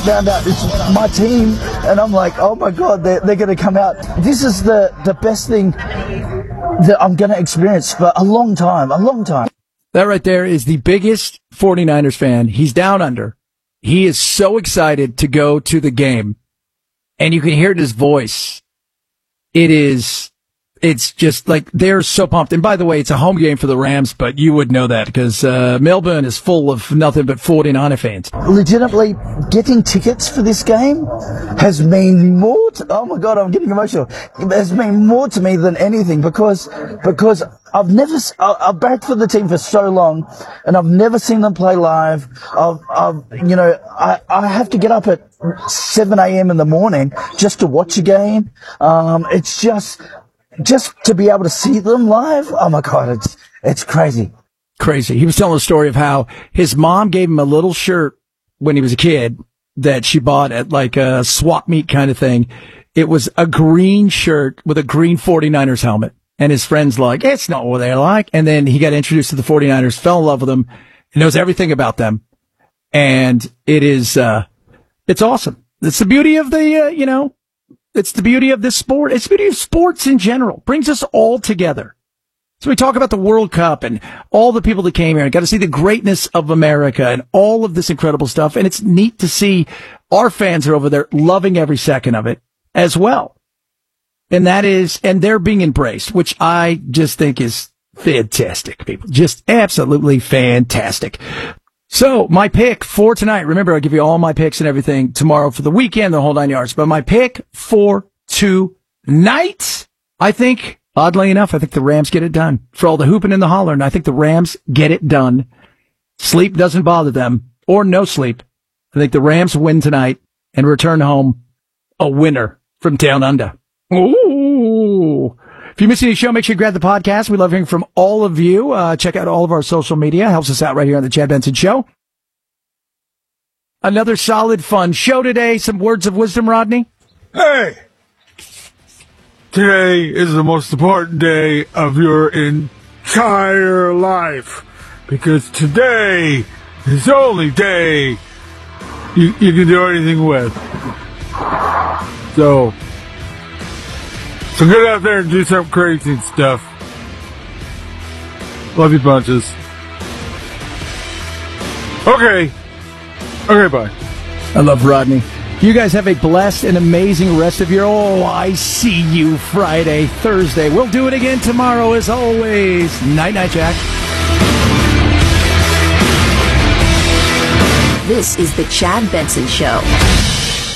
found out it's my team, and I'm like, oh my God, they're going to come out. This is the best thing that I'm going to experience for a long time. That right there is the biggest 49ers fan. He's down under. He is so excited to go to the game, and you can hear it in his voice. It's just like they're so pumped. And by the way, it's a home game for the Rams, but you would know that because Melbourne is full of nothing but 49er fans. Legitimately, getting tickets for this game has meant more to, oh my God, I'm getting emotional. It has meant more to me than anything because I've backed for the team for so long, and I've never seen them play live. I have to get up at 7 a.m. in the morning just to watch a game. It's just to be able to see them live, oh my God, it's crazy. Crazy. He was telling a story of how his mom gave him a little shirt when he was a kid that she bought at like a swap meet kind of thing. It was a green shirt with a green 49ers helmet. And his friend's like, it's not what they're like. And then he got introduced to the 49ers, fell in love with them, and knows everything about them. And it's awesome. It's the beauty of it's the beauty of this sport. It's the beauty of sports in general. Brings us all together. So we talk about the World Cup and all the people that came here and got to see the greatness of America and all of this incredible stuff. And it's neat to see our fans are over there loving every second of it as well. And they're being embraced, which I just think is fantastic, people. Just absolutely fantastic. So, my pick for tonight, remember, I'll give you all my picks and everything tomorrow for the weekend, the whole 9 yards. But my pick for tonight, I think, oddly enough, I think the Rams get it done. For all the hooping and the hollering, I think the Rams get it done. Sleep doesn't bother them, or no sleep. I think the Rams win tonight and return home a winner from down under. Ooh. If you miss any show, make sure you grab the podcast. We love hearing from all of you. Check out all of our social media. Helps us out right here on the Chad Benson Show. Another solid, fun show today. Some words of wisdom, Rodney? Hey! Today is the most important day of your entire life. Because today is the only day you can do anything with. So get out there and do some crazy stuff. Love you bunches. Okay, bye. I love Rodney. You guys have a blessed and amazing rest of your... Oh, I see you Friday, Thursday. We'll do it again tomorrow as always. Night-night, Jack. This is the Chad Benson Show.